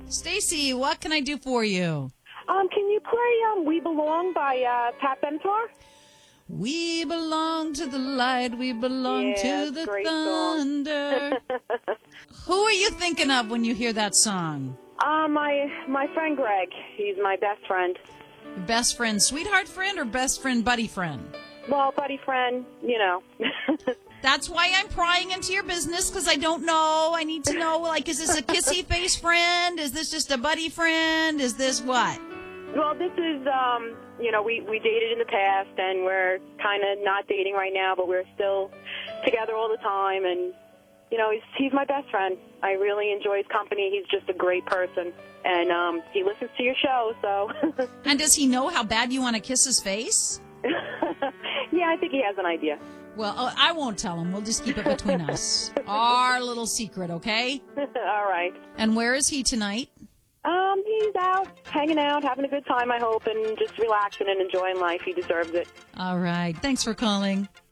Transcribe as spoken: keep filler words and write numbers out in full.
Stacy, what can I do for you? Um, can you play um, We Belong by uh, Pat Benatar? We belong to the light, we belong Yeah, to the great thunder. Who are you thinking of when you hear that song? Uh, my, my friend Greg. He's my best friend. Your best friend, sweetheart friend, or best friend, buddy friend? Well, buddy friend, you know. That's why I'm prying into your business, because I don't know. I need to know, like, is this a kissy face friend? Is this just a buddy friend? Is this what? Well, this is, um, you know, we, we dated in the past, and we're kind of not dating right now, but we're still together all the time, and, you know, he's, he's my best friend. I really enjoy his company. He's just a great person, and um, he listens to your show, so. And does he know how bad you want to kiss his face? Yeah, I think he has an idea. Well, uh, I won't tell him. We'll just keep it between us. Our little secret, okay? All right. And where is he tonight? Um, he's out, hanging out, having a good time, I hope, and just relaxing and enjoying life. He deserves it. All right. Thanks for calling.